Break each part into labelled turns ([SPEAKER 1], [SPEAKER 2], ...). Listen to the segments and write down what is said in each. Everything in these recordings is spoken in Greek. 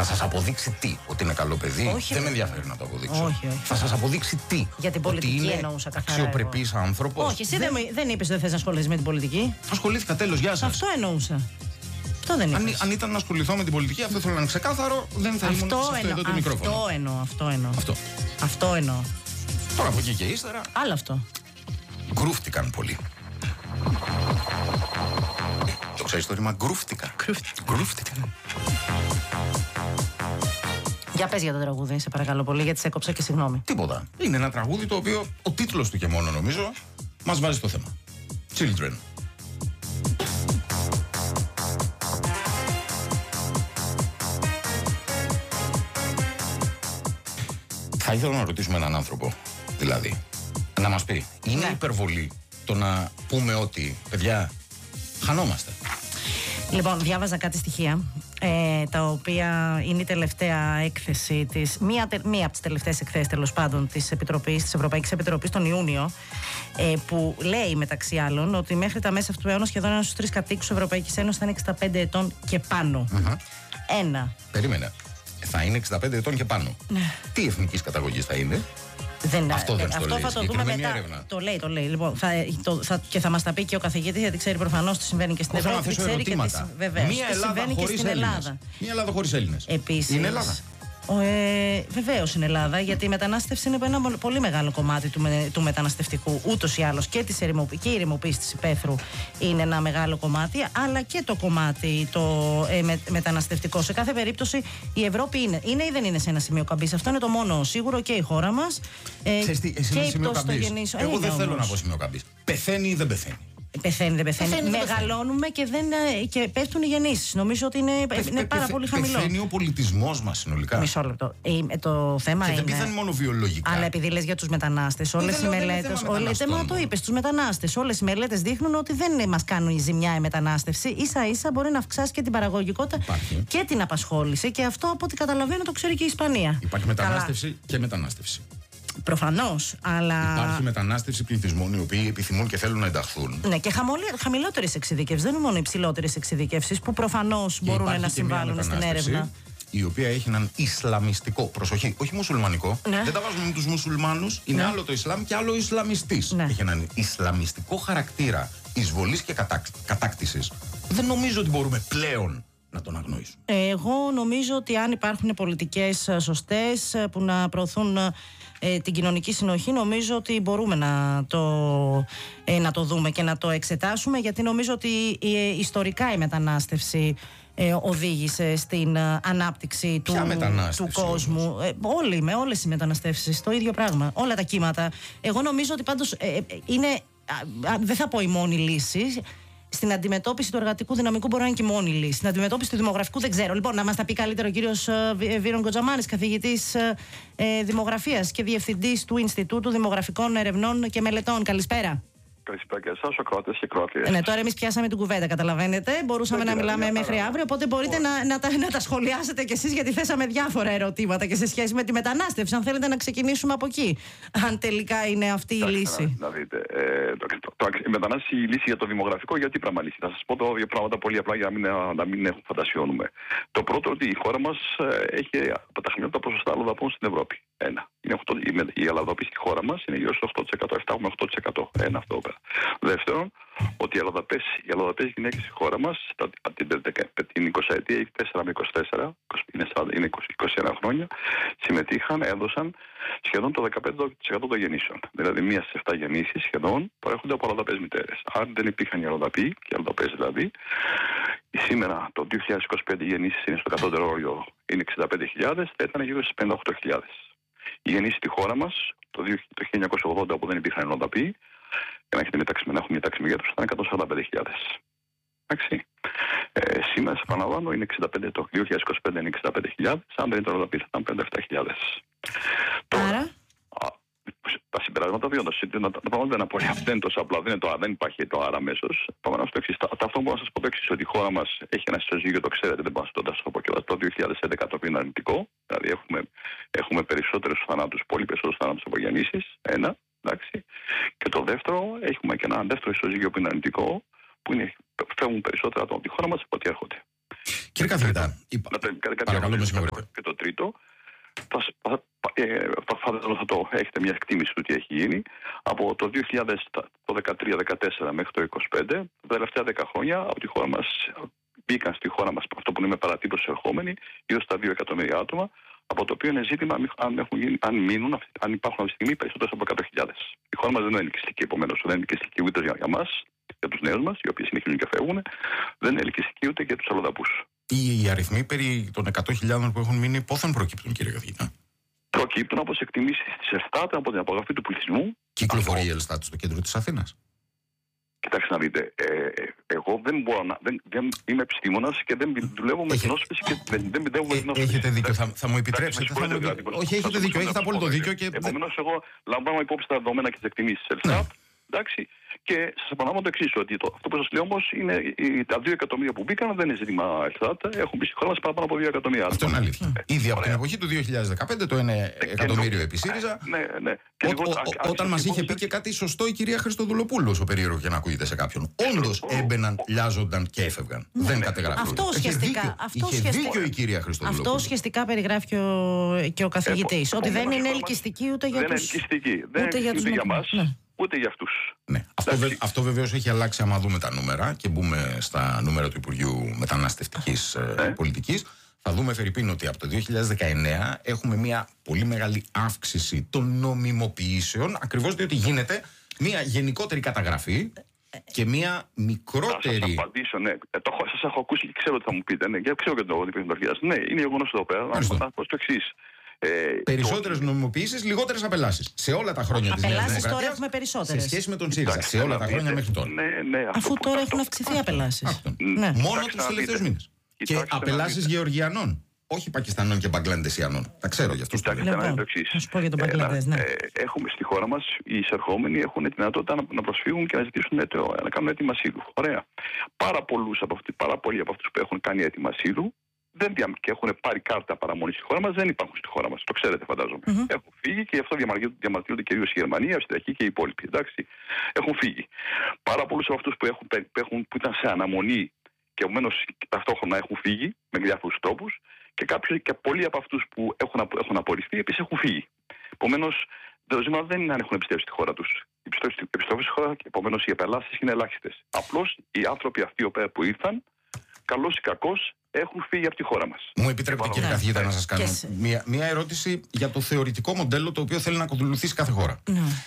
[SPEAKER 1] Θα σας αποδείξει τι? Ότι είναι καλό παιδί?
[SPEAKER 2] Όχι,
[SPEAKER 1] δεν με ενδιαφέρει να το αποδείξω.
[SPEAKER 2] Όχι.
[SPEAKER 1] Θα σας αποδείξει τι?
[SPEAKER 2] Για την πολιτική
[SPEAKER 1] ότι είναι
[SPEAKER 2] εννοούσα καθαρά.
[SPEAKER 1] αξιοπρεπής άνθρωπος.
[SPEAKER 2] Όχι, εσύ δεν είπες ότι δεν θες να ασχοληθείς με την πολιτική.
[SPEAKER 1] Ασχολήθηκα, τέλος, γεια σας.
[SPEAKER 2] Αυτό εννοούσα. Αυτό δεν είπες.
[SPEAKER 1] Αν ήταν να ασχοληθώ με την πολιτική, αυτό θέλω να είναι ξεκάθαρο, δεν θα ήμουν σε αυτό εδώ το μικρόφωνο.
[SPEAKER 2] Αυτό εννοώ.
[SPEAKER 1] Τώρα από εκεί και ύστερα.
[SPEAKER 2] Άλλο αυτό.
[SPEAKER 1] Γκρούφτηκαν πολύ. Το ξέρεις το ρήμα γκρούφτηκα? Γκρούφτηκαν.
[SPEAKER 2] Για πες για το τραγούδι, σε παρακαλώ πολύ, γιατί σε έκοψα και συγγνώμη.
[SPEAKER 1] Τίποτα. Είναι ένα τραγούδι το οποίο ο τίτλος του και μόνο νομίζω μας βάζει στο θέμα. Children. Θα ήθελα να ρωτήσουμε έναν άνθρωπο, δηλαδή, να μας πει, είναι υπερβολή το να πούμε ότι, παιδιά, χανόμαστε?
[SPEAKER 2] Λοιπόν, διάβαζα κάτι στοιχεία, τα οποία είναι η τελευταία έκθεση της, μία από τις τελευταίες εκθέσεις τέλος πάντων της Ευρωπαϊκής Επιτροπής τον Ιούνιο, που λέει μεταξύ άλλων ότι μέχρι τα μέσα αυτού του αιώνα σχεδόν 1 στους 3 κατοίκους της Ευρωπαϊκής Ένωσης θα είναι 65 ετών και πάνω. Ένα.
[SPEAKER 1] Περίμενε. Θα είναι 65 ετών και πάνω. Τι εθνικής καταγωγής θα είναι? Αυτό θα το δούμε μετά. Έρευνα.
[SPEAKER 2] Το λέει. Λοιπόν, και θα μας τα πει και ο καθηγητής, γιατί ξέρει προφανώς τι συμβαίνει και στην Ευρώπη.
[SPEAKER 1] Ξέρει και
[SPEAKER 2] τι συμβαίνει και στην Ελλάδα.
[SPEAKER 1] Μια Ελλάδα χωρίς Έλληνες.
[SPEAKER 2] Επίσης,
[SPEAKER 1] είναι Ελλάδα?
[SPEAKER 2] Βεβαίως είναι Ελλάδα, γιατί η μετανάστευση είναι ένα πολύ μεγάλο κομμάτι του μεταναστευτικού. Ούτως ή άλλως και η ερημοποίηση της υπαίθρου είναι ένα μεγάλο κομμάτι, αλλά και το κομμάτι το μεταναστευτικό. Σε κάθε περίπτωση η Ευρώπη είναι ή δεν είναι σε ένα σημείο καμπής. Αυτό είναι το μόνο σίγουρο, και η χώρα μας.
[SPEAKER 1] Εσύ είναι σημείο καμπής. Εγώ δεν θέλω να πω σημείο καμπής. Πεθαίνει ή δεν πεθαίνει?
[SPEAKER 2] Δεν πεθαίνει. Μεγαλώνουμε και πέφτουν οι γεννήσεις. Νομίζω ότι είναι πάρα πολύ χαμηλό.
[SPEAKER 1] Πεθαίνει ο πολιτισμός μας συνολικά.
[SPEAKER 2] Μισό λεπτό. Το θέμα είναι.
[SPEAKER 1] Δεν πεθαίνει μόνο βιολογικά.
[SPEAKER 2] Αλλά επειδή λες για τους μετανάστες, όλες οι μελέτες. Μα το είπες, τους μετανάστες. Όλες οι μελέτες δείχνουν ότι δεν μας κάνουν η ζημιά η μετανάστευση. Ίσα-ίσα μπορεί να αυξάσει και την παραγωγικότητα και την απασχόληση. Και αυτό, από ό,τι καταλαβαίνω, το ξέρει και η Ισπανία.
[SPEAKER 1] Υπάρχει μετανάστευση και μετανάστευση.
[SPEAKER 2] Προφανώς, αλλά.
[SPEAKER 1] Υπάρχει μετανάστευση πληθυσμών οι οποίοι επιθυμούν και θέλουν να ενταχθούν.
[SPEAKER 2] Ναι, και χαμηλότερες εξειδικεύσεις. Δεν είναι μόνο υψηλότερες εξειδικεύσεις που προφανώς μπορούν να συμβάλλουν στην έρευνα.
[SPEAKER 1] Η οποία έχει έναν ισλαμιστικό, προσοχή, όχι μουσουλμανικό. Δεν τα βάζουμε με τους μουσουλμάνους. Είναι άλλο το Ισλάμ και άλλο ο Ισλαμιστής. Έχει έναν ισλαμιστικό χαρακτήρα εισβολής και κατάκτησης. Δεν νομίζω ότι μπορούμε πλέον να τον αγνοήσουμε. Εγώ νομίζω ότι αν υπάρχουν πολιτικές σωστές που να προωθούν την κοινωνική συνοχή, νομίζω ότι μπορούμε να το δούμε και να το εξετάσουμε, γιατί νομίζω ότι ιστορικά η μετανάστευση οδήγησε στην ανάπτυξη του κόσμου. Με όλες οι μεταναστεύσεις το ίδιο πράγμα, όλα τα κύματα. Εγώ νομίζω ότι πάντως δεν θα πω η μόνη λύση. Στην αντιμετώπιση του εργατικού δυναμικού μπορεί να είναι και μόνη λύση. Στην αντιμετώπιση του δημογραφικού δεν ξέρω. Λοιπόν, να μας τα πει καλύτερο ο κύριος Βίρον Κοτζαμάνης, καθηγητής δημογραφίας και διευθυντής του Ινστιτούτου Δημογραφικών Ερευνών και Μελετών. Καλησπέρα.
[SPEAKER 3] Καλησπέρα και εσάς, ο Κροάτες και Κροάτριες.
[SPEAKER 2] Ναι, τώρα εμείς πιάσαμε την κουβέντα, καταλαβαίνετε. Μπορούσαμε να μιλάμε μέχρι αύριο, οπότε μπορείτε να τα σχολιάσετε κι εσείς, γιατί θέσαμε διάφορα ερωτήματα και σε σχέση με τη μετανάστευση. Αν θέλετε να ξεκινήσουμε από εκεί, αν τελικά είναι αυτή η λύση.
[SPEAKER 3] Να δείτε. Η μετανάστευση η λύση για το δημογραφικό, γιατί πράγμα λύση? Θα σας πω δύο πράγματα πολύ απλά για να μην φαντασιώνουμε. Το πρώτο, ότι η χώρα μας έχει από τα χαμηλότερα ποσοστά αλλοδαπών στην Ευρώπη. Η αλλοδαπή στη χώρα μας είναι γύρω στο 8%, 7,8%. Ένα αυτό πέρα. Δεύτερον, ότι οι αλλοδαπές γυναίκες στη χώρα μας την 20ετία, 4 με 24, είναι 21 χρόνια, έδωσαν σχεδόν το 15% των γεννήσεων. Δηλαδή, μία στις 7 γεννήσεις σχεδόν προέρχονται από αλλοδαπές μητέρες. Αν δεν υπήρχαν οι αλλοδαποί, και οι αλλοδαπές δηλαδή, σήμερα το 2025 οι γεννήσεις είναι στο κατώτερο όριο, είναι 65.000, θα ήταν γύρω στις 58.000. Οι γεννήσεις στη χώρα μας το 1980, που δεν υπήρχαν αλλοδαποί, για να έχουμε μια τάξη μεγέθους, ήταν 145.000. Εντάξει. Σήμερα, σε επαναλαμβάνω, είναι 65, το 2025 είναι 65.000, αν δεν ήταν αλλοδαποί θα ήταν 57.000.
[SPEAKER 2] Άρα.
[SPEAKER 3] Τα συμπεράσματα βιώντα. Τα πράγματα δεν είναι τόσο απλά, δεν υπάρχει το άρα αμέσως. Πάμε στο εξής. Αυτό που μπορώ να σας πω το εξής, ότι η χώρα μας έχει ένα ισοζύγιο, το ξέρετε, δεν πάω να το πω και το 2011, το οποίο είναι αρνητικό. Δηλαδή έχουμε περισσότερους θανάτους, πολύ περισσότερους θανάτους από γεννήσεις. Ένα. Εντάξει. Και το δεύτερο, έχουμε και ένα δεύτερο ισοζύγιο που είναι αρνητικό, που φεύγουν περισσότερα από τη χώρα μας από ό,τι έρχονται.
[SPEAKER 1] Κύριε καθηγητά, παρακαλώ με συγχωρείτε.
[SPEAKER 3] Και το τρίτο, θα το έχετε μια εκτίμηση του τι έχει γίνει. Από το 2013-2014 μέχρι το 2025, τα τελευταία 10 χρόνια, από τη χώρα μας μπήκαν στη χώρα μας, αυτό που λέμε παρατύπωση ερχόμενοι, γύρω στα 2 εκατομμύρια άτομα, από το οποίο είναι ζήτημα αν υπάρχουν αυτή τη στιγμή περισσότερες από 100.000. Η χώρα μας δεν είναι ελκυστική, επομένως δεν είναι ελκυστική ούτε για εμάς, για τους νέους μας, οι οποίοι συνεχίζουν και φεύγουν, δεν είναι ελκυστική ούτε για τους αλλοδαπούς.
[SPEAKER 1] Οι αριθμοί περί των 100.000 που έχουν μείνει, πόθεν προκύπτουν, κύριε καθηγητά?
[SPEAKER 3] Προκύπτουν από τις εκτιμήσεις της Ελστάτ, από την απογραφή του πληθυσμού.
[SPEAKER 1] Κυκλοφορεί η Ελστάτ στο κέντρο της Αθήνας?
[SPEAKER 3] Κοιτάξτε να δείτε, εγώ δεν μπορώ δεν είμαι επιστήμονας και δεν δουλεύω με γνώσεις και δεν πιστεύω με γνώσεις.
[SPEAKER 1] Έχετε δίκιο, θα μου επιτρέψετε. Όχι, έχετε δίκιο, έχετε απόλυτο δίκιο.
[SPEAKER 3] Επομένως, εγώ λαμβάνω υπόψη τα δεδομένα και τις εκτιμήσεις της Ελστάτ. Εντάξει, και σας επαναλαμβάνω το εξής, ότι αυτό που σας λέω όμως είναι τα 2 εκατομμύρια που μπήκαν δεν είναι ζήτημα Ελστάτ. Έχουν μπει στη χώρα μας παραπάνω από 2 εκατομμύρια.
[SPEAKER 1] Αυτό είναι αλήθεια. Ήδη από την εποχή του 2015 το 1 εκατομμύριο επί ΣΥΡΙΖΑ.
[SPEAKER 3] Ναι.
[SPEAKER 1] Όταν μας είχε πει και κάτι σωστό η κυρία Χριστοδουλοπούλου, όσο περίεργο και να ακούγεται σε κάποιον. Όντως έμπαιναν, λιάζονταν και έφευγαν. Δεν κατεγράφει.
[SPEAKER 2] Αυτό ουσιαστικά.
[SPEAKER 1] Είχε δίκιο η κυρία Χριστοδουλοπούλου.
[SPEAKER 2] Αυτό ουσιαστικά περιγράφει και ο καθηγητής. Ότι δεν είναι ελκυστική ούτε για τους.
[SPEAKER 3] Δεν είναι ελκυστική για μας. Ούτε για αυτούς.
[SPEAKER 1] Ναι. Αυτό βεβαίως έχει αλλάξει άμα δούμε τα νούμερα και μπούμε στα νούμερα του Υπουργείου Μεταναστευτικής Πολιτικής. Θα δούμε, φερειπίν, ότι από το 2019 έχουμε μια πολύ μεγάλη αύξηση των νομιμοποιήσεων, ακριβώς διότι γίνεται μια γενικότερη καταγραφή και μια μικρότερη.
[SPEAKER 3] Θα σας απαντήσω, ναι. Σας έχω ακούσει και ξέρω τι θα μου πείτε. Ναι, και ξέρω και το ότι ναι, είναι γεγονός εδώ πέρα. Να πω το εξής.
[SPEAKER 1] Περισσότερες νομιμοποιήσεις, λιγότερες απελάσεις. Σε όλα τα χρόνια της Νέας Δημοκρατίας.
[SPEAKER 2] Τώρα έχουμε περισσότερες.
[SPEAKER 1] Σε σχέση με τον ΣΥΡΙΖΑ. Σε όλα τα χρόνια μέχρι τώρα.
[SPEAKER 3] Ναι,
[SPEAKER 2] αφού τώρα έχουν αυξηθεί απελάσεις.
[SPEAKER 1] Μόνο τους τελευταίους μήνες. Και απελάσεις Γεωργιανών. Όχι Πακιστανών και Μπαγκλαντεσιανών. Τα ξέρω για αυτούς.
[SPEAKER 2] Θα σου πω για τον Μπαγκλαντές.
[SPEAKER 3] Έχουμε στη χώρα μας οι εισερχόμενοι έχουν τη δυνατότητα να προσφύγουν και να ζητήσουν να κάνουν αίτημα ασύλου. Ωραία. Πάρα πολλοί από αυτούς που έχουν κάνει αίτημα ασύλου και έχουν πάρει κάρτα παραμονή στη χώρα μας δεν υπάρχουν στη χώρα μας. Το ξέρετε, φαντάζομαι. Έχουν φύγει και γι' αυτό διαμαρτύρονται κυρίως η Γερμανία, η Αυστριακή και οι υπόλοιποι. Εντάξει. Έχουν φύγει. Πάρα πολλούς από αυτούς που ήταν σε αναμονή και επομένως ταυτόχρονα έχουν φύγει με διάφορους τρόπους και πολλοί από αυτούς που έχουν απορριφθεί επίσης έχουν φύγει. Επομένως, το ζήτημα δεν είναι αν έχουν επιστρέψει στη χώρα τους. Οι επιστροφές στη χώρα και επομένως οι επελάσεις είναι ελάχιστες. Απλώς οι άνθρωποι αυτοί που ήρθαν, καλώς ή κακώς, έχουν φύγει από τη χώρα μας.
[SPEAKER 1] Μου επιτρέπετε, κύριε καθηγητά, να σας κάνω μια ερώτηση για το θεωρητικό μοντέλο το οποίο θέλει να ακολουθήσει κάθε χώρα.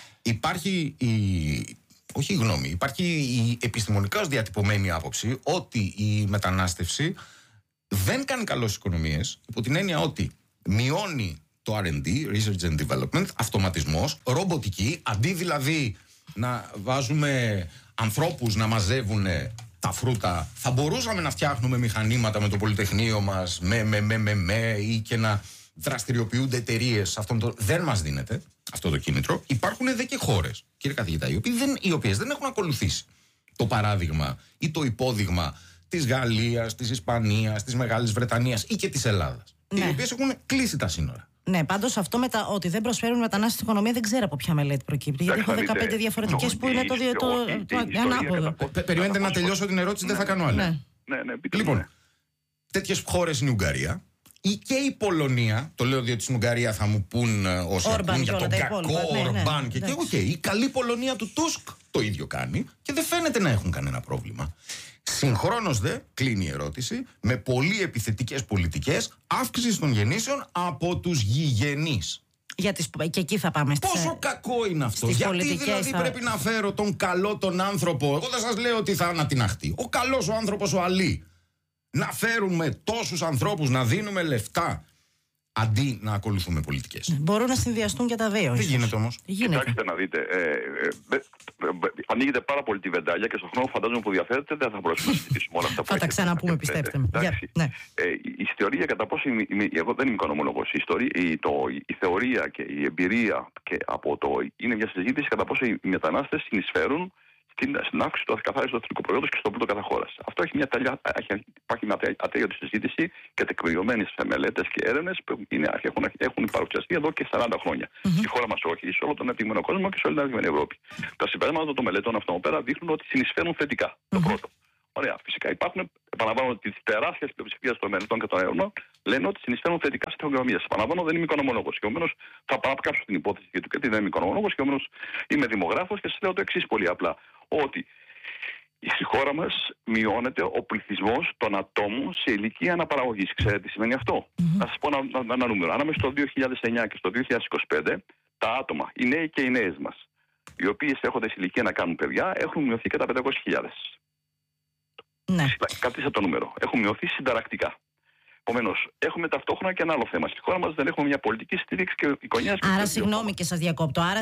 [SPEAKER 1] Υπάρχει όχι η γνώμη, υπάρχει η επιστημονικά ως διατυπωμένη άποψη ότι η μετανάστευση δεν κάνει καλό στις οικονομίες, υπό την έννοια ότι μειώνει το R&D, Research and Development, αυτοματισμός, ρομποτική, αντί δηλαδή να βάζουμε ανθρώπους να μαζεύουν τα φρούτα, θα μπορούσαμε να φτιάχνουμε μηχανήματα με το Πολυτεχνείο μας, ή και να δραστηριοποιούνται εταιρείες. Δεν μας δίνεται αυτό το κίνητρο. Υπάρχουν δε και χώρες, κύριε καθηγητά, οι οποίες δεν έχουν ακολουθήσει το παράδειγμα ή το υπόδειγμα της Γαλλίας, της Ισπανίας, της Μεγάλης Βρετανίας ή και της Ελλάδας. Οι οποίες έχουν κλείσει τα σύνορα.
[SPEAKER 2] Ναι, πάντως αυτό με ότι δεν προσφέρουν μετανάστες στην οικονομία δεν ξέρω από ποια μελέτη προκύπτει. Γιατί έχω 15 διαφορετικές που είναι το ανάποδο.
[SPEAKER 1] Περιμένετε να τελειώσω την ερώτηση, δεν θα κάνω άλλη.
[SPEAKER 3] Ναι.
[SPEAKER 1] Λοιπόν, τέτοιες χώρες είναι η Ουγγαρία ή και η Πολωνία. Το λέω διότι στην Ουγγαρία θα μου πούν όσοι ακούν για τον κακό Ορμπάν και η καλή Πολωνία του Τούσκ το ίδιο κάνει και δεν φαίνεται να έχουν κανένα πρόβλημα. Συγχρόνως δε, κλείνει η ερώτηση, με πολύ επιθετικές πολιτικές αύξηση των γεννήσεων από τους γηγενείς.
[SPEAKER 2] Και εκεί θα πάμε
[SPEAKER 1] πόσο κακό είναι αυτό? Γιατί δηλαδή πρέπει να φέρω τον καλό τον άνθρωπο? Εγώ δεν σας λέω ότι θα ανατιναχτεί. Ο καλός ο άνθρωπος ο Αλή. Να φέρουμε τόσους ανθρώπους, να δίνουμε λεφτά, αντί να ακολουθούμε πολιτικές.
[SPEAKER 2] Μπορούν να συνδυαστούν και τα δύο.
[SPEAKER 1] Δεν γίνεται όμως.
[SPEAKER 3] Κοιτάξτε να δείτε. Ανοίγετε πάρα πολύ τη βεντάλια και στον χρόνο φαντάζομαι που διαθέτετε δεν θα μπορέσουμε να συζητήσουμε όλα αυτά που
[SPEAKER 2] θα τα ξαναπούμε, πιστέψτε με.
[SPEAKER 3] Η θεωρία κατά πόσο. Εγώ δεν είμαι οικονομολόγος. Η θεωρία και η εμπειρία είναι μια συζήτηση κατά πόσο οι μετανάστες συνεισφέρουν στην αύξηση του ακαθάριστου εθνικού προϊόντος και στον πλούτο κάθε χώρας. Αυτό υπάρχει μια ατέλειωτη συζήτηση και τεκμηριωμένες μελέτες και έρευνες που έχουν παρουσιαστεί εδώ και 40 χρόνια. Στη χώρα μας όχι, σε όλο τον αναπτυγμένο κόσμο και σε όλη την αναπτυγμένη Ευρώπη. Τα συμπεράσματα των μελετών αυτών πέρα δείχνουν ότι συνεισφέρουν θετικά. Το πρώτο. Ωραία. Φυσικά υπάρχουν, επαναλαμβάνω, τη τεράστια πλειοψηφία των μελετών και των έρευνων λένε ότι συνεισφέρουν θετικά στη τεχνογνωμία. Επαναλαμβάνω, δεν είμαι οικονομολόγος. Και επομένως θα παρακάψω την υπόθεση γιατί δεν είμαι οικονομολόγος και επομένως είμαι δημογράφος και σας λέω το εξής πολύ απλά. Ότι στη χώρα μας μειώνεται ο πληθυσμός των ατόμων σε ηλικία αναπαραγωγής. Ξέρετε τι σημαίνει αυτό? Να σας πω ένα νούμερο. Ανάμεσα στο 2009 και στο 2025, τα άτομα, οι νέοι και οι νέες μας, οι οποίες έχονται σε ηλικία να κάνουν παιδιά, έχουν μειωθεί κατά 500.000.
[SPEAKER 2] Ναι.
[SPEAKER 3] Κρατήστε το νούμερο. Έχουν μειωθεί συνταρακτικά. Επομένως, έχουμε ταυτόχρονα και ένα άλλο θέμα. Στη χώρα μας δεν έχουμε μια πολιτική στήριξη και οικογένειας.
[SPEAKER 2] Άρα, συγγνώμη και σας διακόπτω. Άρα,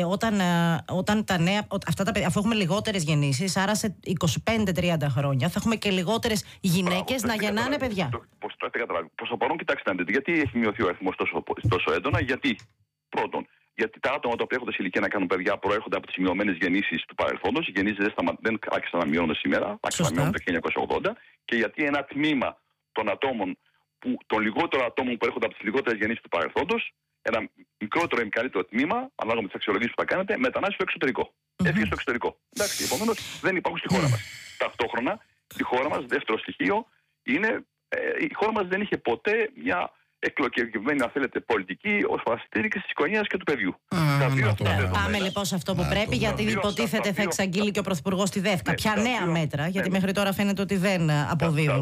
[SPEAKER 2] όταν τα νέα, αυτά τα παιδιά, αφού έχουμε λιγότερες γεννήσεις, άρα σε 25-30 χρόνια θα έχουμε και λιγότερες γυναίκες να γεννάνε παιδιά.
[SPEAKER 3] Προς το παρόν, κοιτάξτε, γιατί έχει μειωθεί ο αριθμός τόσο έντονα? Γιατί, πρώτον, γιατί τα άτομα τα οποία έχονται σε ηλικία να κάνουν παιδιά προέρχονται από τις μειωμένες γεννήσεις του παρελθόντος. Οι γεννήσεις δεν άρχισαν να μειώνονται σήμερα, άρχισαν να μειώνονται το 1980. Και γιατί ένα τμήμα των ατόμων, των λιγότερων ατόμων που έρχονται από τις λιγότερες γεννήσεις του παρελθόντος, ένα μικρότερο ή μεγαλύτερο τμήμα, ανάλογα με τις αξιολογήσεις που θα κάνετε, μετανάστευσε στο εξωτερικό. Έφυγε στο εξωτερικό. Εντάξει, επομένως δεν υπάρχουν στη χώρα μας. Ταυτόχρονα, στη χώρα μας, δεύτερο στοιχείο, είναι η χώρα μας δεν είχε ποτέ μια εκλογικευμένη, αν θέλετε, πολιτική ως στήριξη της οικογένειας και του παιδιού.
[SPEAKER 2] Πάμε λοιπόν σε αυτό που πρέπει, γιατί υποτίθεται θα εξαγγείλει και ο Πρωθυπουργός τη ΔΕΦΚΑ. Ποια νέα μέτρα, γιατί μέχρι τώρα φαίνεται ότι δεν αποδίδουν.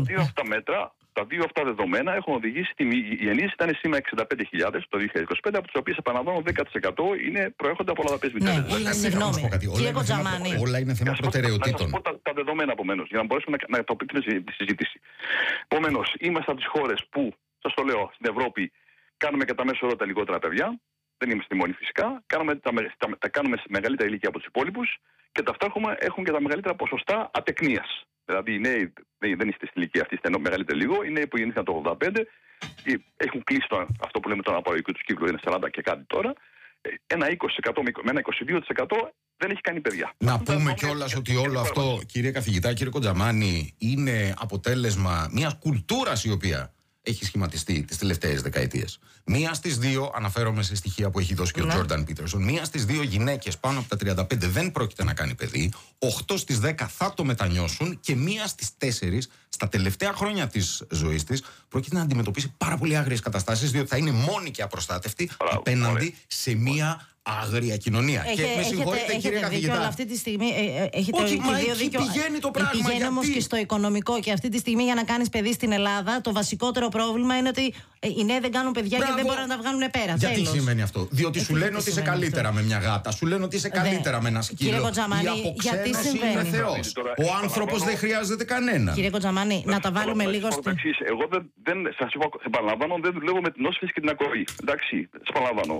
[SPEAKER 3] Τα δύο αυτά δεδομένα έχουν οδηγήσει η ενίσχυση ήταν σήμερα 65.000 το 2025, από τις οποίες επαναλαμβάνω 10% προέρχονται από λαδαπές μητέρες.
[SPEAKER 2] Ναι, συγγνώμη. Κύριε Κοτζαμάνη.
[SPEAKER 1] Όλα είναι θέμα προτεραιοτήτων.
[SPEAKER 3] Να σας πω τα δεδομένα επομένως, για να μπορέσουμε να τοποποιήσουμε τη συζήτηση. Επομένως, είμαστε από τις χώρες που, σας το λέω, στην Ευρώπη κάνουμε κατά μέσο όρο τα λιγότερα παιδιά. Δεν είμαστε μόνοι φυσικά. Κάνουμε σε μεγαλύτερη ηλικία από τους υπόλοιπους και ταυτόχρονα έχουν και τα μεγαλύτερα ποσοστά ατεκνίας. Δηλαδή οι νέοι δεν είστε στην ηλικία αυτή, είστε μεγαλύτεροι λίγο. Οι νέοι που γεννήθηκαν το 85 έχουν κλείσει αυτό που λέμε τον αναπαραγωγικό του κύκλο, είναι 40 και κάτι τώρα. Ένα 20% με ένα 22% δεν έχει κάνει παιδιά.
[SPEAKER 1] Να πούμε κιόλας ότι όλο αυτό, κύριε καθηγητά, κύριε Κοντζαμάνη, είναι αποτέλεσμα μιας κουλτούρας η οποία έχει σχηματιστεί τις τελευταίες δεκαετίες. Μία στις δύο, αναφέρομαι σε στοιχεία που έχει δώσει και ο Τζόρνταν Πίτερσον, μία στις δύο γυναίκες πάνω από τα 35 δεν πρόκειται να κάνει παιδί, 8 στις 10 θα το μετανιώσουν και μία στις 4 στα τελευταία χρόνια της ζωής της πρόκειται να αντιμετωπίσει πάρα πολύ άγριες καταστάσεις, διότι θα είναι μόνη και απροστάτευτη απέναντι σε μία άγρια κοινωνία. Και με συγχωρείτε, κύριε καθηγητά.
[SPEAKER 2] Αλλά αυτή τη στιγμή έχετε δίκιο.
[SPEAKER 1] Πηγαίνει το πράγμα.
[SPEAKER 2] Πηγαίνει όμως και στο οικονομικό. Και αυτή τη στιγμή για να κάνεις παιδί στην Ελλάδα, το βασικότερο πρόβλημα είναι ότι οι νέοι δεν κάνουν παιδιά και δεν μπορούν να τα βγάλουν πέρα.
[SPEAKER 1] Γιατί σημαίνει αυτό? Διότι σου λένε ότι είσαι καλύτερα με μια γάτα, σου λένε ότι είσαι καλύτερα με ένα σκύλο.
[SPEAKER 2] Κύριε Κοτζαμάνη, γιατί συμβαίνει?
[SPEAKER 1] Ο άνθρωπος δεν χρειάζεται κανέναν.
[SPEAKER 2] Κύριε Κοτζαμάνη, να τα βάλουμε λίγο στο.
[SPEAKER 3] Εγώ σας επαναλαμβάνω, δεν δουλεύω με την όσφυση και την ακοή. Εντάξει, σας επαναλαμβάνω.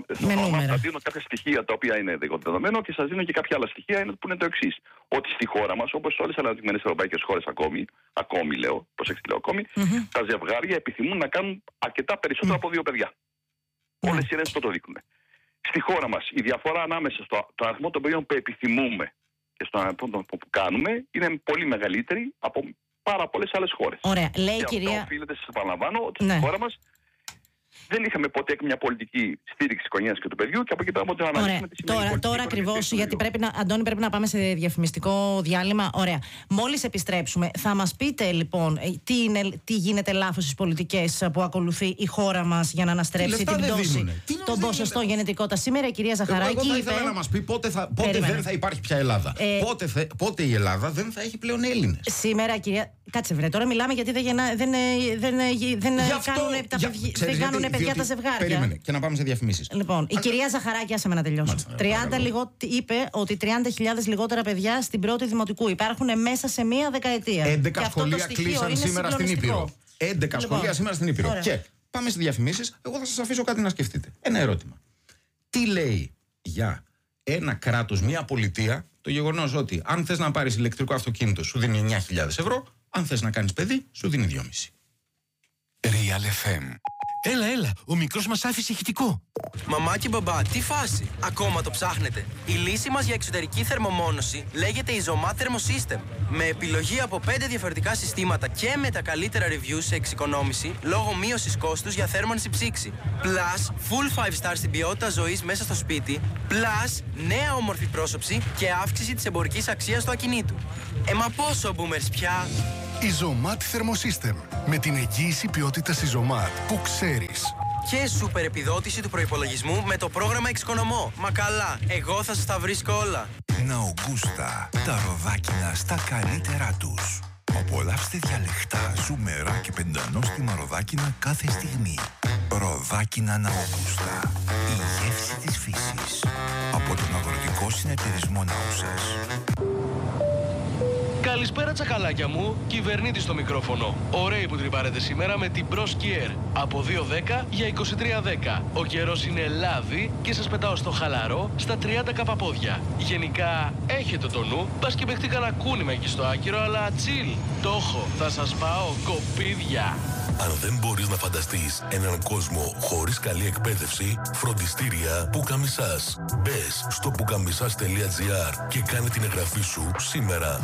[SPEAKER 3] Θα δίνω κάποια στοιχεία τα οποία είναι δεδομένο και σας δίνω και κάποια άλλα στοιχεία που είναι το εξής. Ότι στη χώρα μας, όπως σε όλες τις αναπτυγμένες ευρωπαϊκές χώρες ακόμη λέω, προσέξτε λέω ακόμη, τα ζευγάρια επιθυμούν να κάνουν αρκετά περισσότερο από 2 παιδιά. Όλες οι έρευνες το δείχνουν. Στη χώρα μας η διαφορά ανάμεσα στον αριθμό των παιδιών που επιθυμούμε και στον αριθμό που κάνουμε είναι πολύ μεγαλύτερη από πάρα πολλές άλλες χώρες.
[SPEAKER 2] Ωραία. Λέει η κυρία.
[SPEAKER 3] Αυτό οφείλεται, σας επαναλαμβάνω, ότι στη χώρα μας δεν είχαμε ποτέ μια πολιτική στήριξη της οικογένειας και του παιδιού και από εκεί πέρα να αναλύσουμε τη σημερινή.
[SPEAKER 2] Τώρα ακριβώς, γιατί Αντώνη, πρέπει να πάμε σε διαφημιστικό διάλειμμα. Ωραία. Μόλις επιστρέψουμε, θα μας πείτε λοιπόν τι γίνεται λάθος στις πολιτικές που ακολουθεί η χώρα μας για να αναστρέψει την πτώση των ποσοστών γενετικότητας. Σήμερα η κυρία Ζαχαράκη
[SPEAKER 1] είπε. Ήθελα να μας πει πότε δεν θα υπάρχει πια Ελλάδα. Πότε η Ελλάδα δεν θα έχει πλέον Έλληνες.
[SPEAKER 2] Σήμερα κυρία. Κάτσε βρε, τώρα μιλάμε γιατί δεν κάνουν παιδιά τα ζευγάρια.
[SPEAKER 1] Περίμενε και να πάμε σε διαφημίσεις.
[SPEAKER 2] Λοιπόν, η κυρία Ζαχαράκη, άσε με να τελειώσω. Είπε ότι 30.000 λιγότερα παιδιά στην πρώτη δημοτικού υπάρχουν μέσα σε μία δεκαετία.
[SPEAKER 1] 11 σχολεία κλείσαν σήμερα στην Ήπειρο. 11 σχολεία σήμερα στην Ήπειρο. Και πάμε σε διαφημίσεις. Εγώ θα σας αφήσω κάτι να σκεφτείτε. Ένα ερώτημα. Τι λέει για ένα κράτος, μια πολιτεία, το γεγονός ότι αν θες να πάρεις ηλεκτρικό αυτοκίνητο σου δίνει 9.000 ευρώ, αν θες να κάνεις παιδί σου δίνει 2,5.
[SPEAKER 4] Real FM. Έλα, ο μικρός μας άφησε ηχητικό.
[SPEAKER 5] Μαμά και μπαμπά, τι φάση? Ακόμα το ψάχνετε? Η λύση μας για εξωτερική θερμομόνωση λέγεται Isomat Thermosystem. Με επιλογή από 5 διαφορετικά συστήματα και με τα καλύτερα reviews σε εξοικονόμηση λόγω μείωσης κόστους για θέρμανση ψήξη. Plus, full 5 star στην ποιότητα ζωής μέσα στο σπίτι. Plus, νέα όμορφη πρόσωψη και αύξηση της εμπορικής αξίας του ακινήτου. Μα πόσο boomers πια?
[SPEAKER 6] Ιζωμάτ Thermosystem. Με την εγγύηση ποιότητας Ιζωμάτ που ξέρεις.
[SPEAKER 5] Και σούπερ επιδότηση του προϋπολογισμού με το πρόγραμμα Εξοικονομώ. Μα καλά, εγώ θα σας τα βρίσκω όλα.
[SPEAKER 7] Ναουγκούστα. Τα ροδάκινα στα καλύτερά τους. Απολαύστε διαλεκτά, ζουμερά και πεντανόστιμα ροδάκινα κάθε στιγμή. Ροδάκινα Ναουγκούστα. Η γεύση της φύσης. Από τον Αγροτικό Συνεταιρισμό Νάουσας.
[SPEAKER 8] Καλησπέρα τσακαλάκια μου, κυβερνήτης στο μικρόφωνο. Ωραίοι που τρυπάρετε σήμερα με την Pro Ski Air. Από 2.10 για 23.10. Ο καιρός είναι λάδι και σας πετάω στο χαλαρό στα 30 καπαπόδια. Γενικά έχετε το νου, πας και παιχτεί κανένα κούνημα εκεί στο άκυρο, αλλά chill. Το έχω, θα σας πάω κοπίδια.
[SPEAKER 9] Αν δεν μπορείς να φανταστείς έναν κόσμο χωρίς καλή εκπαίδευση, φροντιστήρια Πουκαμισάς. Μπες στο pukamisas.gr και κάνε την εγγραφή σου σήμερα.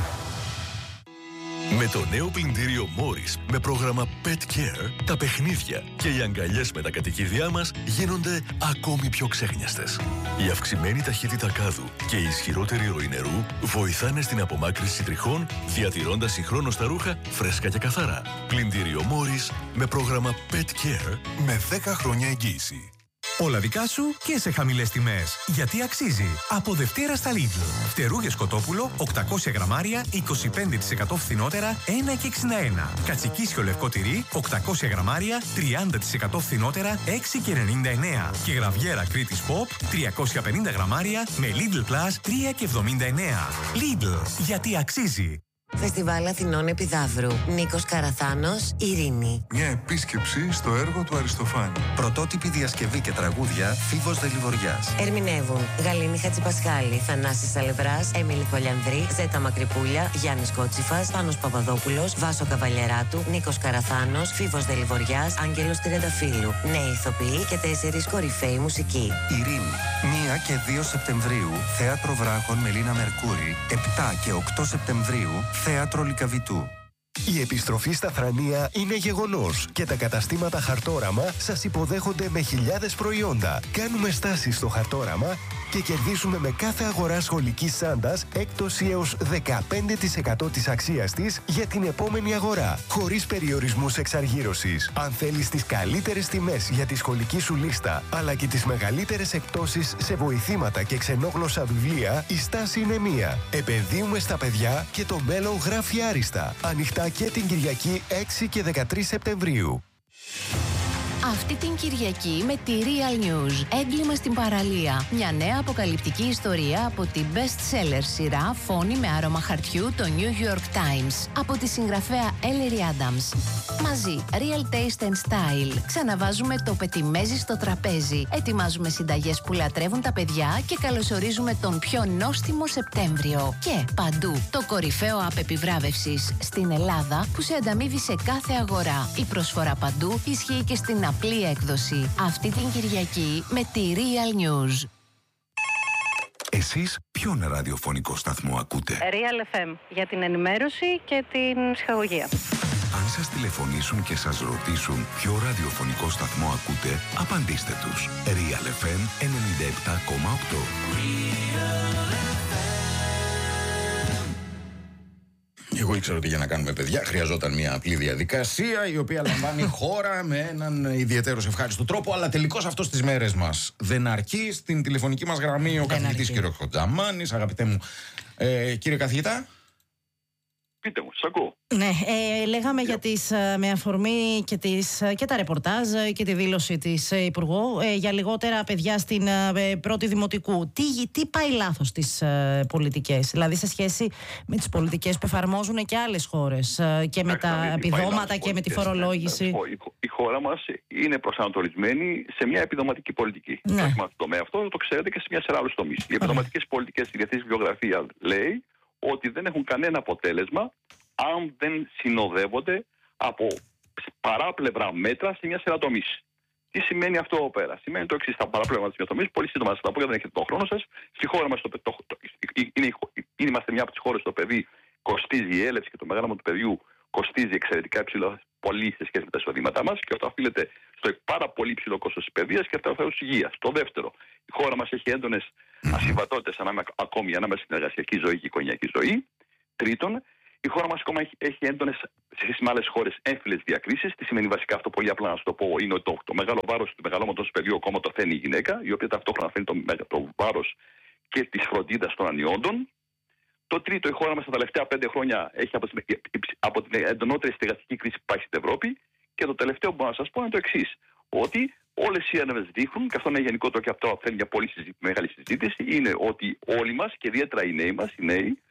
[SPEAKER 9] Με το νέο πλυντήριο Morris με πρόγραμμα Pet Care, τα παιχνίδια και οι αγκαλιές με τα κατοικίδια μας γίνονται ακόμη πιο ξέχνιαστες. Η αυξημένη ταχύτητα κάδου και η ισχυρότερη ροή νερού βοηθάνε στην απομάκρυνση τριχών, διατηρώντας συγχρόνως τα ρούχα φρέσκα και καθαρά. Πλυντήριο Morris με πρόγραμμα Pet Care
[SPEAKER 6] Με 10 χρόνια εγγύηση.
[SPEAKER 10] Όλα δικά σου και σε χαμηλές τιμές. Γιατί αξίζει. Από Δευτέρα στα Lidl. Φτερούγες κοτόπουλο 800 γραμμάρια 25% φθηνότερα 1,61. Κατσικίσιο λευκό τυρί 800 γραμμάρια 30% φθηνότερα 6,99. Και γραβιέρα Κρήτης Pop 350 γραμμάρια με Lidl Plus 3,79. Lidl. Γιατί αξίζει.
[SPEAKER 11] Φεστιβάλ Αθηνών Επιδαύρου. Νίκος Καραθάνος, Ειρήνη.
[SPEAKER 6] Μια επίσκεψη στο έργο του Αριστοφάνη.
[SPEAKER 12] Πρωτότυπη διασκευή και τραγούδια Φίβος Δελιβοριάς.
[SPEAKER 11] Ερμηνεύουν Γαλήνη Χατζηπασχάλη, Θανάσης Αλευράς, Έμιλη Χολιανδρή, Ζέτα Μακρυπούλια, Γιάννης Κότσιφας, Πάνος Παπαδόπουλος, Βάσο Καβαλιεράτου, Νίκος Καραθάνος, Φίβος Δελιβοριάς, Άγγελος Τριανταφύλου. Νέοι ηθοποιοί και 4 κορυφαίοι μουσικοί.
[SPEAKER 12] Ειρήνη. 1 και 2 Σεπτεμβρίου, Θέατρο Βράχων Μελίνα Μερκούρη. 7 και 8 Σεπτεμβρίου, Θέατρο Λυκαβητού.
[SPEAKER 13] Η επιστροφή στα Θρανία είναι γεγονός και τα καταστήματα Χαρτόραμα σας υποδέχονται με χιλιάδες προϊόντα. Κάνουμε στάσεις στο Χαρτόραμα και κερδίσουμε με κάθε αγορά σχολικής σάντας έκπτωση έως 15% της αξίας της για την επόμενη αγορά. Χωρίς περιορισμούς εξαργύρωσης. Αν θέλεις τις καλύτερες τιμές για τη σχολική σου λίστα, αλλά και τις μεγαλύτερες εκπτώσεις σε βοηθήματα και ξενόγλωσσα βιβλία, η στάση είναι μία. Επενδύουμε στα παιδιά και το μέλλον γράφει άριστα. Ανοιχτά και την Κυριακή 6 και 13 Σεπτεμβρίου.
[SPEAKER 14] Αυτή την Κυριακή με τη Real News. Έγκλημα στην παραλία. Μια νέα αποκαλυπτική ιστορία από την best-seller σειρά Φόνη με άρωμα χαρτιού, το New York Times. Από τη συγγραφέα Ellery Adams. Μαζί, Real Taste and Style. Ξαναβάζουμε το πετιμέζι στο τραπέζι. Ετοιμάζουμε συνταγές που λατρεύουν τα παιδιά και καλωσορίζουμε τον πιο νόστιμο Σεπτέμβριο. Και παντού, το κορυφαίο app επιβράβευσης στην Ελλάδα που σε ανταμείβει σε κάθε αγορά. Η προσφορά παντού ισχύει και στην απλή έκδοση. Αυτή την Κυριακή με τη Real News.
[SPEAKER 7] Εσείς ποιον ραδιοφωνικό σταθμό ακούτε?
[SPEAKER 2] Real FM για την ενημέρωση και την ψυχαγωγία.
[SPEAKER 7] Αν σας τηλεφωνήσουν και σας ρωτήσουν ποιο ραδιοφωνικό σταθμό ακούτε, απαντήστε τους. Real FM 97,8.
[SPEAKER 1] Εγώ ήξερα ότι για να κάνουμε παιδιά χρειαζόταν μια απλή διαδικασία η οποία λαμβάνει χώρα με έναν ιδιαίτερο ευχάριστο τρόπο, αλλά τελικώς αυτό στις μέρες μας δεν αρκεί. Στην τηλεφωνική μας γραμμή ο καθηγητής κ. Χοτζαμάνης. Αγαπητέ μου κύριε καθηγητά.
[SPEAKER 3] Πείτε μου, σας ακούω.
[SPEAKER 2] Ναι, λέγαμε για τις, με αφορμή και τα ρεπορτάζ και τη δήλωση της Υπουργού για λιγότερα παιδιά στην πρώτη δημοτικού. Τι πάει λάθος στις πολιτικές, δηλαδή σε σχέση με τις πολιτικές που εφαρμόζουν και άλλες χώρες και με τα επιδόματα και με τη φορολόγηση?
[SPEAKER 3] Η χώρα μας είναι προσανατολισμένη σε μια επιδοματική πολιτική.
[SPEAKER 2] Ναι.
[SPEAKER 3] Στο τομέα αυτό το ξέρετε και σε μια σειρά άλλους τομείς. Οι επιδοματικές πολιτικές, η διεθνής βιογραφία λέει ότι δεν έχουν κανένα αποτέλεσμα αν δεν συνοδεύονται από παράπλευρα μέτρα σε μια σειρά τομείς. Τι σημαίνει αυτό εδώ πέρα? Σημαίνει το εξής: τα παράπλευρα της τομείς, πολύ σύντομα σας τα πω γιατί δεν έχετε τον χρόνο σας. Στη χώρα μας είμαστε μια από τις χώρες στο παιδί κοστίζει η έλευση και το μεγάλωμα του παιδιού κοστίζει εξαιρετικά υψηλό, πολύ σε σχέση με τα εισοδήματά μας, και αυτό οφείλεται στο πάρα πολύ υψηλό κόστος της παιδείας και αυτό της υγείας. Το δεύτερο, η χώρα μας έχει έντονες ασυμβατότητες ακόμη ανάμεσα στην εργασιακή ζωή και η οικογενειακή ζωή. Τρίτον, η χώρα μας ακόμα έχει έντονες, σε σχέση με άλλες χώρες, έμφυλες διακρίσεις. Τι σημαίνει βασικά αυτό, πολύ απλά να σου το πω, είναι ότι το μεγάλο βάρος του μεγαλώματος του παιδιού ακόμα το φαίνει η γυναίκα, η οποία ταυτόχρονα φαίνει το βάρος και της φροντίδας των ανιόντων. Το τρίτο, η χώρα μας τα τελευταία 5 χρόνια έχει από την εντονότερη στεγαστική κρίση που υπάρχει στην Ευρώπη. Και το τελευταίο που μπορώ να σας πω είναι το εξής, ότι όλες οι έρευνες δείχνουν, και αυτό είναι γενικότερο και αυτό θέλει μια πολύ μεγάλη συζήτηση, είναι ότι όλοι μας, και ιδιαίτερα οι νέοι μας,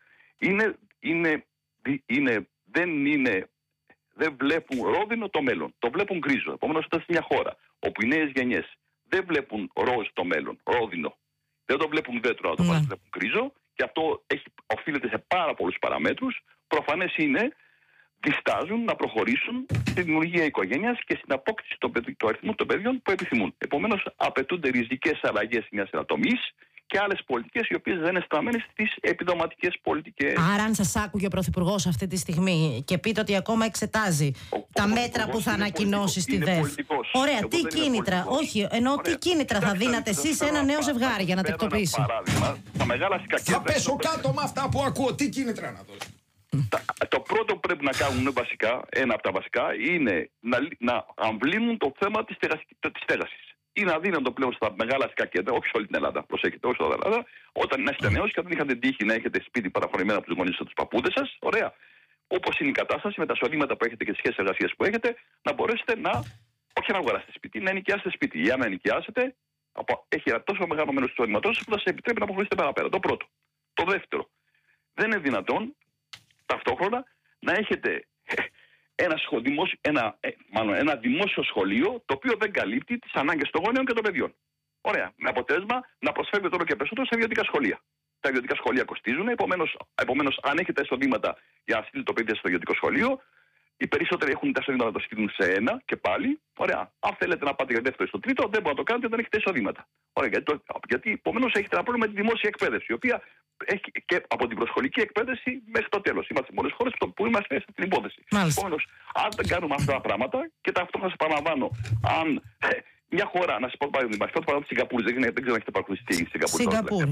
[SPEAKER 3] δεν βλέπουν ρόδινο το μέλλον. Το βλέπουν γκρίζο. Επομένως, όταν σε μια χώρα όπου οι νέες γενιές δεν βλέπουν ροζ το μέλλον, ρόδινο, δεν το βλέπουν δέντρο, αλλά το βλέπουν γκρίζο, και αυτό οφείλεται σε πάρα πολλούς παραμέτρους, προφανές είναι διστάζουν να προχωρήσουν στη δημιουργία οικογένειας και στην απόκτηση του αριθμού των παιδιών που επιθυμούν. Επομένως, απαιτούνται ριζικές αλλαγές σε μια σειρά τομείς και άλλες πολιτικές οι οποίες δεν είναι στραμμένες στις επιδοματικές πολιτικές.
[SPEAKER 2] Άρα, αν σας άκουγε ο Πρωθυπουργός αυτή τη στιγμή και πείτε ότι ακόμα εξετάζει τα μέτρα που θα ανακοινώσει στη ΔΕΘ. Ωραία, τι κίνητρα, όχι, εννοώ τι κίνητρα θα δίνατε εσείς σε ένα νέο ζευγάρι για να τεκτοποιήσει.
[SPEAKER 1] Θα πέσω κάτω με αυτά που ακούω, τι κίνητρα να δώσει.
[SPEAKER 3] Το πρώτο που πρέπει να κάνουν βασικά, ένα από τα βασικά, είναι να αμβλύνουν το θέμα της στέγασης. Είναι αδύνατο πλέον στα μεγάλα αστικά κέντρα, όχι σε όλη την Ελλάδα. Προσέχετε, όχι σε όλη την Ελλάδα, όταν είστε νέος και δεν είχατε τύχη να έχετε σπίτι παραχωρημένο από τους γονείς σας, τους παππούδες σας, ωραία. Όπως είναι η κατάσταση, με τα εισοδήματα που έχετε και τις σχέσεις εργασίας που έχετε, να μπορέσετε όχι να αγοράσετε σπίτι, να ενοικιάσετε σπίτι. Για να ενοικιάσετε, έχει ένα τόσο μεγάλο μέρος του εισοδήματός σας που θα σας επιτρέπει να προχωρήσετε παραπέρα. Το πρώτο. Το δεύτερο, δεν είναι δυνατόν ταυτόχρονα να έχετε ένα δημόσιο σχολείο το οποίο δεν καλύπτει τις ανάγκες των γονέων και των παιδιών. Ωραία. Με αποτέλεσμα να προσφέρετε όλο και περισσότερο σε ιδιωτικά σχολεία. Τα ιδιωτικά σχολεία κοστίζουν, επομένως, αν έχετε εισοδήματα για να στείλετε το παιδί στο ιδιωτικό σχολείο, οι περισσότεροι έχουν τα εισοδήματα να το στείλουν σε ένα και πάλι. Ωραία. Αν θέλετε να πάτε για δεύτερο ή στο τρίτο, δεν μπορείτε να το κάνετε όταν έχετε εισοδήματα. Ωραία. Γιατί επομένως έχετε ένα πρόβλημα με τη δημόσια εκπαίδευση, η οποία έχει και από την προσχολική εκπαίδευση μέχρι το τέλος. Είμαστε πολλές χώρες που είμαστε σε την υπόθεση. Επομένως, αν δεν κάνουμε αυτά τα πράγματα, και ταυτόχρονα σας επαναλαμβάνω, αν μια χώρα, να σας πω παράδειγμα, αυτό το παράδειγμα της Σιγκαπούρης, δεν ξέρω αν έχετε παρακολουθήσει τι έγινε στη Σιγκαπούρη.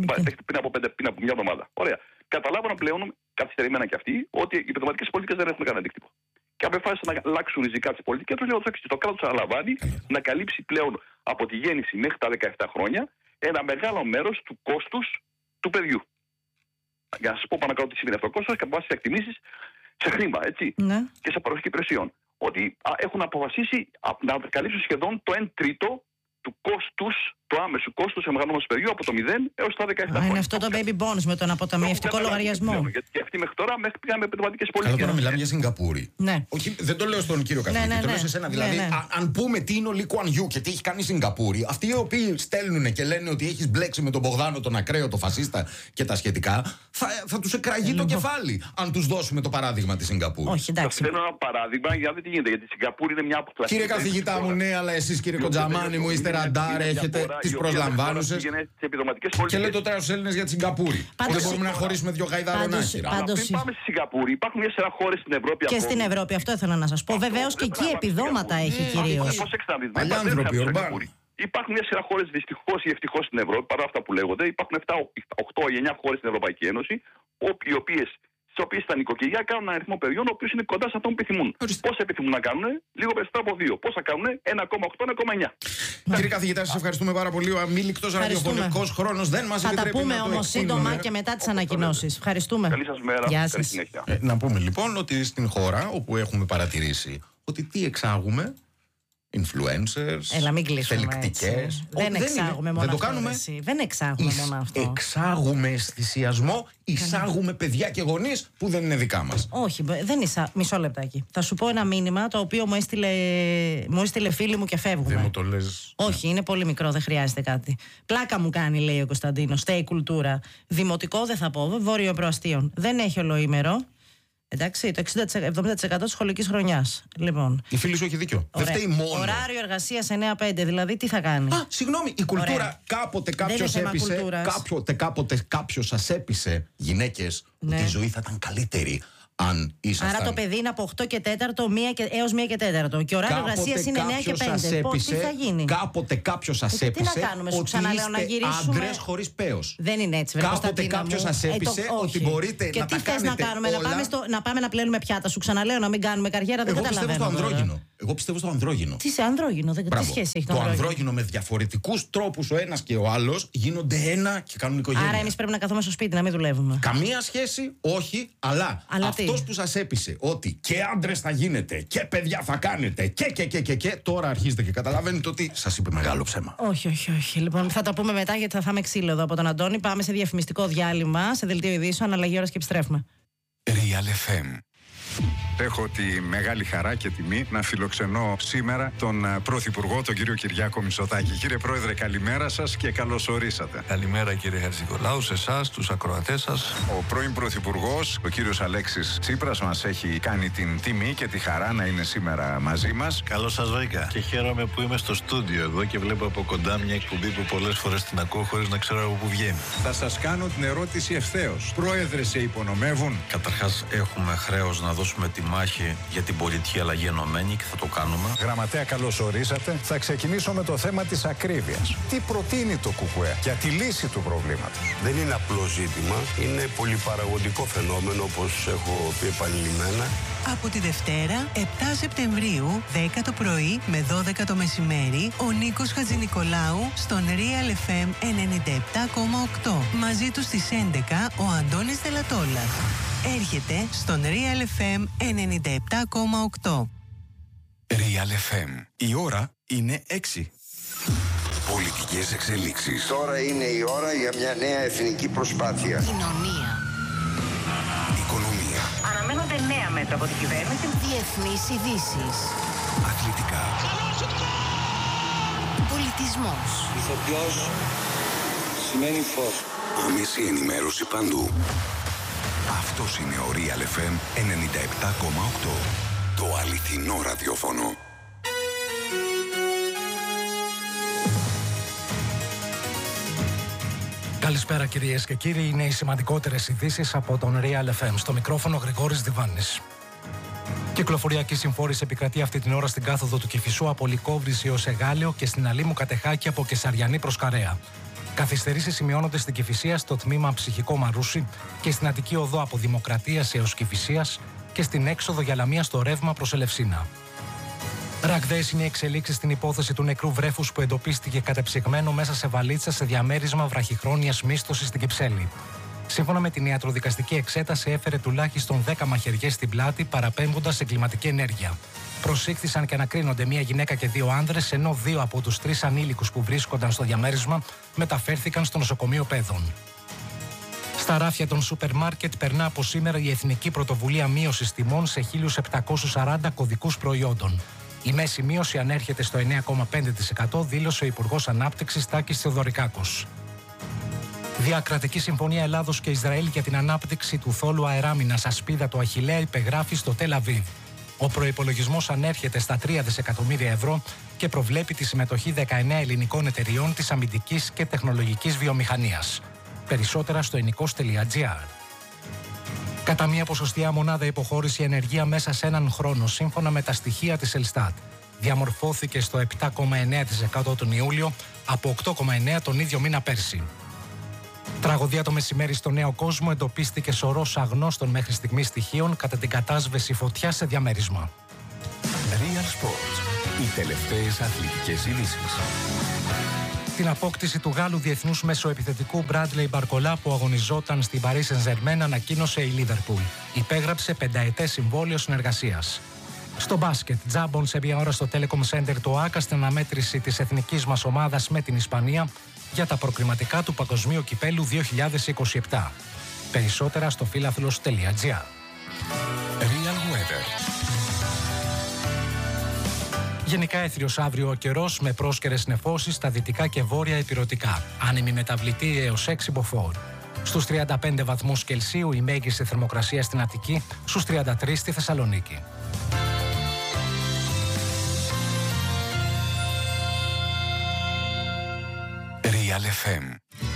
[SPEAKER 3] Πριν από μια εβδομάδα. Ωραία. Καταλάβαμε πλέον, καθυστερημένα κι αυτοί, ότι οι επιδοματικές πολιτικές δεν έχουν κανένα αντίκτυπο. Και αποφάσισαν να αλλάξουν ριζικά τις πολιτικές τους, λέγοντας ότι το κράτος αναλαμβάνει να καλύψει πλέον από τη γέννηση μέχρι τα 17 χρόνια ένα μεγάλο μέρος του κόστους του παιδιού. Για να σας πω πάνω τι σημαίνει αυτό το κόστος, κατά βάση εκτιμήσεις σε χρήμα, έτσι, και σε παροχή υπηρεσιών. Ότι έχουν αποφασίσει να καλύψουν σχεδόν το 1/3 του κόστους, του άμεσου κόστους σε μεγαλύτερο παιδιού από το 0 έως τα 17 χρόνια.
[SPEAKER 2] Είναι αυτό το baby bonus με τον αποταμιευτικό λογαριασμό.
[SPEAKER 3] Γιατί αυτή μέχρι τώρα πήγαμε με επιδοματικές πολιτικές.
[SPEAKER 1] Αλλά τώρα μιλάμε για Σιγκαπούρη.
[SPEAKER 2] Ναι.
[SPEAKER 1] Όχι, δεν το λέω στον κύριο καθηγητή, το λέω σε εσένα. Δηλαδή, αν πούμε τι είναι ο Λί Κουαν Ιου και τι έχει κάνει η Σιγκαπούρη, αυτοί οι οποίοι στέλνουν και λένε ότι έχει μπλέξει με τον Μπογδάνο, τον ακραίο, τον φασίστα και τα σχετικά, θα του εκραγεί το κεφάλι αν του δώσουμε το παράδειγμα τη Σιγκαπούρη.
[SPEAKER 2] Όχι, εντάξει.
[SPEAKER 3] Θέλω ένα παράδειγμα για να δείτε τι γίνεται. Γιατί η Σιγκαπούρη είναι μια αποκλαστική.
[SPEAKER 1] Κύριε καθηγητά μου, ναι, αλλά εσείς κύριε Κοντζαμάνη μου είστε ραντάρ, έχετε τις προσλαμβάνουσες. Και λέτε τώρα στους Έλληνες για τη Σιγκαπούρη. Δεν μπορούμε να χωρίσουμε δύο γαϊδάρων άχυρα.
[SPEAKER 3] Πριν πάμε στη Σιγκαπούρη, υπάρχουν μια σειρά χώρες στην Ευρώπη.
[SPEAKER 2] Και στην Ευρώπη, αυτό ήθελα να σας πω. Βεβαίως και εκεί επιδόματα έχει κυρίως.
[SPEAKER 1] Παλιάνθρωποι, ορμπάνοι.
[SPEAKER 3] Υπάρχουν μια σειρά χώρες δυστυχώς ή ευτυχώς στην Ευρώπη, παρά αυτά που λέγονται. Υπάρχουν 8 ή 9 χώρες στην Ευρωπαϊκή Ένωση, στις οποίες τα νοικοκυριά κάνουν ένα αριθμό παιδιών, ο οποίος είναι κοντά σε αυτόν που επιθυμούν. Πώς επιθυμούν να κάνουν, λίγο περισσότερο από 2. Πώς θα κάνουν, 1,8-1,9.
[SPEAKER 1] Κύριε καθηγητά, σας ευχαριστούμε πάρα πολύ. Ο αμήλικτος ραδιοφωνικός χρόνος δεν μας επιτρέπει.
[SPEAKER 2] Θα τα πούμε όμως σύντομα και μετά τις ανακοινώσεις. Ευχαριστούμε.
[SPEAKER 3] Καλή σας μέρα.
[SPEAKER 2] Γεια
[SPEAKER 3] σας.
[SPEAKER 2] σας.
[SPEAKER 3] Συνέχεια.
[SPEAKER 1] Να πούμε λοιπόν ότι στην χώρα όπου έχουμε παρατηρήσει ότι τι εξάγουμε, influencers, θελκτικές.
[SPEAKER 2] Δεν εξάγουμε μόνο αυτό. Δεν εξάγουμε μόνο αυτό.
[SPEAKER 1] Εξάγουμε αισθησιασμό, εισάγουμε παιδιά και γονείς που δεν είναι δικά μας.
[SPEAKER 2] Όχι, δεν μισό λεπτάκι. Θα σου πω ένα μήνυμα το οποίο μου έστειλε φίλη μου και φεύγουμε.
[SPEAKER 1] Δεν μου το λες.
[SPEAKER 2] Όχι, είναι πολύ μικρό, δεν χρειάζεται κάτι. Πλάκα μου κάνει, λέει ο Κωνσταντίνος. Στέει κουλτούρα. Δημοτικό δεν θα πω, βόρειο προαστίων. Δεν έχει ολοήμερο. Εντάξει, το 60-70% της σχολικής χρονιάς. Λοιπόν.
[SPEAKER 1] Η φίλη σου έχει δίκιο. Δεν φταίει μόνο.
[SPEAKER 2] Ωράριο εργασίας 9-5, δηλαδή τι θα κάνει.
[SPEAKER 1] Συγγνώμη, η κουλτούρα. Ωραία. Κάποτε κάποιος έπεισε. Κάποτε κάποιος σας έπεισε, γυναίκες, ότι η ζωή θα ήταν καλύτερη Αν ήσασταν...
[SPEAKER 2] Άρα το παιδί είναι από 8 και 4 έως 1 και 4. Και ωράριο εργασίας είναι 9 και 5. Τι θα γίνει?
[SPEAKER 1] Κάποτε κάποιος σας έπεισε.
[SPEAKER 2] Τι να κάνουμε, σου ξαναλέω να γυρίσουμε.
[SPEAKER 1] Άντρες χωρίς πέος.
[SPEAKER 2] Δεν είναι έτσι, βέβαια.
[SPEAKER 1] Κάποτε κάποιος σας έπεισε ότι μπορείτε
[SPEAKER 2] και
[SPEAKER 1] να τα κάνετε.
[SPEAKER 2] Και τι θες να κάνουμε, όλα... να πάμε να πλένουμε πιάτα. Σου ξαναλέω να μην κάνουμε καριέρα, δεν καταλαβαίνω.
[SPEAKER 1] Εγώ πιστεύω στο ανδρόγυνο.
[SPEAKER 2] Τι σε ανδρόγυνο, τι σχέση έχει
[SPEAKER 1] το ανδρόγυνο? Με διαφορετικούς τρόπους ο ένας και ο άλλος γίνονται ένα και κάνουν οικογένεια.
[SPEAKER 2] Άρα εμείς πρέπει να καθόμαστε στο σπίτι, να μην δουλεύουμε.
[SPEAKER 1] Καμία σχέση, όχι, αλλά αυτός που σας έπεισε ότι και άντρες θα γίνετε και παιδιά θα κάνετε και τώρα αρχίζετε και καταλαβαίνετε ότι σας είπε μεγάλο ψέμα.
[SPEAKER 2] Όχι. Λοιπόν, θα τα πούμε μετά γιατί θα φάμε ξύλο εδώ από τον Αντώνη. Πάμε σε διαφημιστικό διάλειμμα, σε δελτίο ειδήσεων, αλλαγή ώρας και επιστρέφουμε.
[SPEAKER 7] Real FM.
[SPEAKER 15] Έχω τη μεγάλη χαρά και τιμή να φιλοξενώ σήμερα τον Πρωθυπουργό, τον κύριο Κυριάκο Μητσοτάκη. Κύριε Πρόεδρε, καλημέρα σας και καλώς ορίσατε.
[SPEAKER 16] Καλημέρα κύριε Χατζηνικολάου, σε εσάς, τους ακροατές σας.
[SPEAKER 15] Ο πρώην Πρωθυπουργός, ο κύριος Αλέξης Τσίπρας, μας έχει κάνει την τιμή και τη χαρά να είναι σήμερα μαζί μας.
[SPEAKER 16] Καλώς σας βρήκα και χαίρομαι που είμαι στο στούντιο εδώ και βλέπω από κοντά μια εκπομπή που πολλές φορές την ακούω χωρίς να ξέρω από πού βγαίνει.
[SPEAKER 15] Θα σας κάνω την ερώτηση ευθέως. Πρόεδρε, σε υπονομεύουν?
[SPEAKER 16] Καταρχάς έχουμε χρέος να δώσουμε τη μάχη για την πολιτική αλλαγή ενωμένη και θα το κάνουμε.
[SPEAKER 15] Γραμματέα, καλώς ορίσατε. Θα ξεκινήσω με το θέμα της ακρίβειας. Τι προτείνει το ΚΚΕ για τη λύση του προβλήματος?
[SPEAKER 17] Δεν είναι απλό ζήτημα. Είναι πολυπαραγωγικό φαινόμενο, όπως έχω πει επανειλημμένα.
[SPEAKER 18] Από τη Δευτέρα, 7 Σεπτεμβρίου, 10 το πρωί με 12 το μεσημέρι, ο Νίκος Χατζηνικολάου στον Real FM 97,8. Μαζί του στις 11 ο Αντώνης Δελατόλας. Έρχεται στον Real FM 97,8.
[SPEAKER 7] Real FM. Η ώρα είναι 6. Πολιτικές εξελίξεις.
[SPEAKER 17] Τώρα είναι η ώρα για μια νέα εθνική προσπάθεια.
[SPEAKER 14] Κοινωνία.
[SPEAKER 7] Οικονομία.
[SPEAKER 14] Αναμένονται νέα μέτρα από την κυβέρνηση. Διεθνείς ειδήσεις.
[SPEAKER 7] Αθλητικά.
[SPEAKER 14] Πολιτισμός.
[SPEAKER 17] Ηθοποιός σημαίνει φως.
[SPEAKER 7] Άμεση ενημέρωση παντού. Αυτός είναι ο Real FM 97,8. Το αληθινό ραδιόφωνο.
[SPEAKER 19] Καλησπέρα κυρίες και κύριοι, είναι οι σημαντικότερες ειδήσεις από τον Real FM. Στο μικρόφωνο Γρηγόρης Διβάνης. Κυκλοφοριακή συμφόρηση επικρατεί αυτή την ώρα στην κάθοδο του Κηφισού από Λυκόβρηση έως Εγάλεο και στην Αλήμου Κατεχάκη από Κεσαριανή προς Καρέα. Καθυστερήσεις σημειώνονται στην Κηφισία στο τμήμα Ψυχικό Μαρούσι και στην Αττική Οδό από Δημοκρατίας έως Κηφισίας και στην έξοδο για Λαμία στο ρεύμα προς Ελευσίνα. Ραγδαίες είναι οι εξελίξεις στην υπόθεση του νεκρού βρέφους που εντοπίστηκε κατεψυγμένο μέσα σε βαλίτσα σε διαμέρισμα βραχυχρόνιας μίσθωσης στην Κυψέλη. Σύμφωνα με την ιατροδικαστική εξέταση, έφερε τουλάχιστον 10 μαχαιριές στην πλάτη, παραπέμποντας εγκληματική ενέργεια. Προσήχθησαν και ανακρίνονται μία γυναίκα και 2 άνδρες, ενώ 2 από τους 3 ανήλικους που βρίσκονταν στο διαμέρισμα μεταφέρθηκαν στο νοσοκομείο Πέδων. Στα ράφια των σούπερ μάρκετ περνά από σήμερα η Εθνική Πρωτοβουλία Μείωσης Τιμών σε 1.740 κωδικούς προϊόντων. Η μέση μείωση ανέρχεται στο 9,5%, δήλωσε ο Υπουργός Ανάπτυξης Τάκης Θεοδωρικάκος. Διακρατική συμφωνία Ελλάδος και Ισραήλ για την ανάπτυξη του θόλου αεράμινας ασπίδα του Αχιλλέα υπεγράφει στο Τελ Αβίβ. Ο προϋπολογισμός ανέρχεται στα 3 δισεκατομμύρια ευρώ και προβλέπει τη συμμετοχή 19 ελληνικών εταιριών της αμυντικής και τεχνολογικής βιομηχανίας. Περισσότερα στο ενικός.gr. Κατά μία ποσοστιαία μονάδα υποχώρηση η ενεργεία μέσα σε έναν χρόνο, σύμφωνα με τα στοιχεία της Ελστάτ. Διαμορφώθηκε στο 7,9% τον Ιούλιο, από 8,9% τον ίδιο μήνα πέρσι. Τραγωδία το μεσημέρι στο Νέο Κόσμο, εντοπίστηκε σωρός αγνώστων μέχρι στιγμής στοιχείων κατά την κατάσβεση φωτιά σε διαμέρισμα.
[SPEAKER 7] Real Sports. Οι τελευταίες αθλητικές ειδήσεις.
[SPEAKER 19] Την απόκτηση του Γάλλου διεθνούς μεσοεπιθετικού Μπράντλεϊ Μπαρκολά που αγωνιζόταν στην Paris Saint-Germain ανακοίνωσε η Λίβερπουλ. Υπέγραψε 5ετές συμβόλαιο συνεργασίας. Στο μπάσκετ, τζάμπον σε μια ώρα στο Telecom Center το ΆΚΑ στην αναμέτρηση της εθνικής μας ομάδας με την Ισπανία για τα προκριματικά του Παγκοσμίου Κυπέλου 2027. Περισσότερα στο φίλαθλος.gr.
[SPEAKER 7] Real Weather.
[SPEAKER 19] Γενικά έθριος αύριο ο καιρός με πρόσκαιρες νεφώσεις στα δυτικά και βόρεια ηπειρωτικά. Άνεμη μεταβλητή έως 6 μποφόρ. Στους 35 βαθμούς Κελσίου η μέγιστη θερμοκρασία στην Αττική, στους 33 στη Θεσσαλονίκη.
[SPEAKER 7] Real FM.